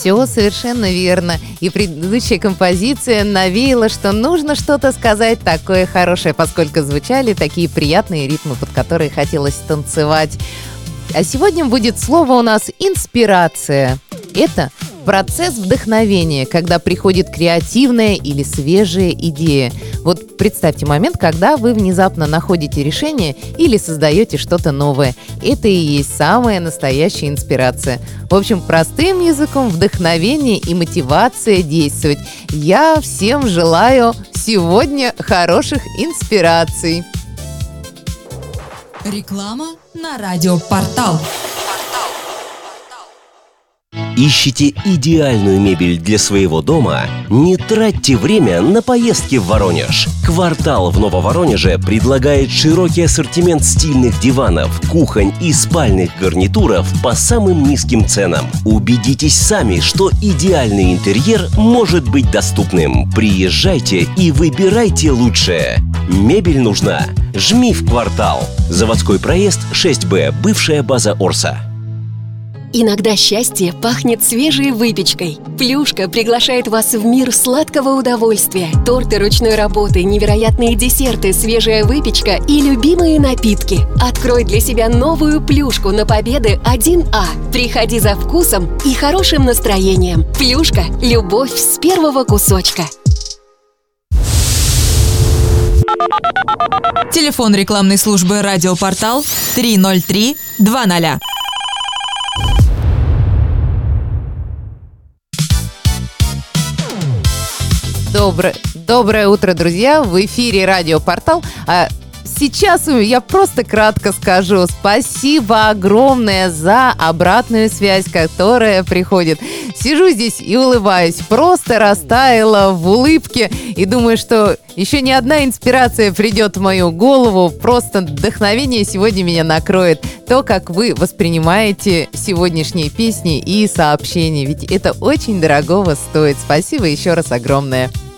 Все совершенно верно. И предыдущая композиция навеяла, что нужно что-то сказать такое хорошее, поскольку звучали такие приятные ритмы, под которые хотелось танцевать. А сегодня будет слово у нас «инспирация». Это процесс вдохновения, когда приходит креативная или свежая идея. Вот представьте момент, когда вы внезапно находите решение или создаете что-то новое. Это и есть самая настоящая инспирация. В общем, простым языком вдохновение и мотивация действовать. Я всем желаю сегодня хороших инспираций. Реклама на радиопортал. Ищите идеальную мебель для своего дома? Не тратьте время на поездки в Воронеж. «Квартал» в Нововоронеже предлагает широкий ассортимент стильных диванов, кухонь и спальных гарнитуров по самым низким ценам. Убедитесь сами, что идеальный интерьер может быть доступным. Приезжайте и выбирайте лучшее. Мебель нужна? Жми в «Квартал». Заводской проезд 6Б, бывшая база Орса. Иногда счастье пахнет свежей выпечкой. Плюшка приглашает вас в мир сладкого удовольствия. Торты ручной работы, невероятные десерты, свежая выпечка и любимые напитки. Открой для себя новую Плюшку на Победы 1А. Приходи за вкусом и хорошим настроением. Плюшка – любовь с первого кусочка. Телефон рекламной службы «Радиопортал» 303-20. Доброе утро, друзья! В эфире «Радиопортал». Сейчас я просто кратко скажу спасибо огромное за обратную связь, которая приходит. Сижу здесь и улыбаюсь, просто растаяла в улыбке и думаю, что еще ни одна инспирация придет в мою голову, просто вдохновение сегодня меня накроет. То, как вы воспринимаете сегодняшние песни и сообщения, ведь это очень дорогого стоит. Спасибо еще раз огромное.